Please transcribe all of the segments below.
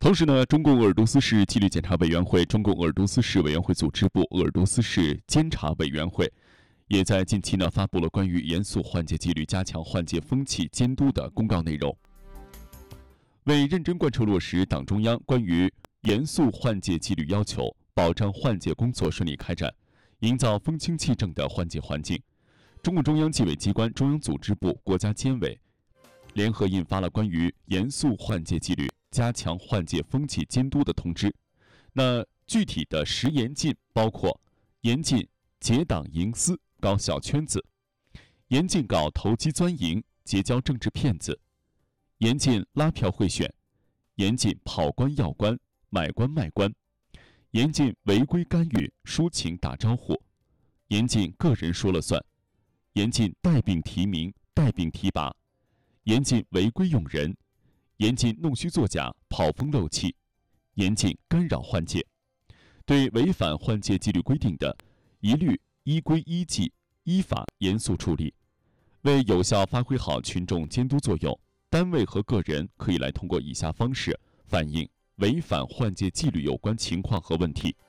同时呢，中共鄂尔多斯市纪律检查委员会、中共鄂尔多斯市委员会组织部、鄂尔多斯市监察委员会也在近期呢发布了关于严肃换届纪律、加强换届风气监督的公告内容。为认真贯彻落实党中央关于严肃换届纪律要求，保障换届工作顺利开展，营造风清气正的换届环境，中共中央纪委机关、中央组织部、国家监委联合印发了关于严肃换届纪律、加强换届风气监督的通知。那具体的10严禁包括：严禁结党营私、搞小圈子；严禁搞投机钻营、结交政治骗子；严禁拉票贿选；严禁跑官要官、买官卖官；严禁违规干预、抒情打招呼；严禁个人说了算；严禁带病提名、带病提拔；严禁违规用人；严禁弄虚作假、跑风漏气；严禁干扰换届。对违反换届纪律规定的，一律依规依纪依法严肃处理。为有效发挥好群众监督作用，单位和个人可以来通过以下方式反映违反换届纪律有关情况和问题。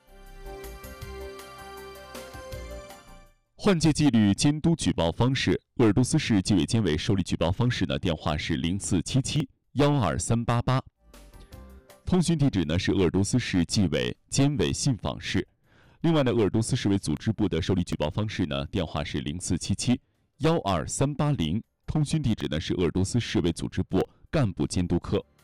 换届纪律监督举报方式：鄂尔多斯市纪委监委受理举报方式呢，电话是0477-12388，通讯地址呢是鄂尔多斯市纪委监委信访室。另外呢，鄂尔多斯市委组织部的受理举报方式呢，电话是0477-12380，通讯地址呢是鄂尔多斯市委组织部干部监督科。